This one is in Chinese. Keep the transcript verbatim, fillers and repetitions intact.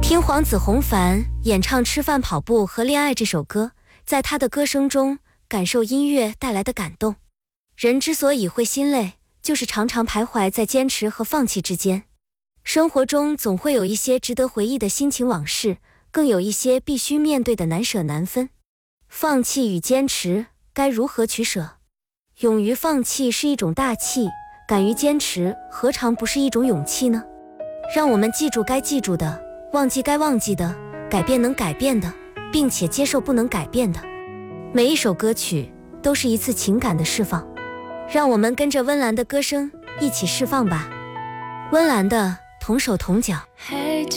听黄子弘凡演唱《吃饭、跑步和恋爱》这首歌，在他的歌声中感受音乐带来的感动。人之所以会心累，就是常常徘徊在坚持和放弃之间。生活中总会有一些值得回忆的心情往事，更有一些必须面对的难舍难分。放弃与坚持该如何取舍？勇于放弃是一种大气，敢于坚持何尝不是一种勇气呢？让我们记住该记住的，忘记该忘记的，改变能改变的，并且接受不能改变的。每一首歌曲都是一次情感的释放，让我们跟着温岚的歌声一起释放吧。温岚的同手同脚。 嘿，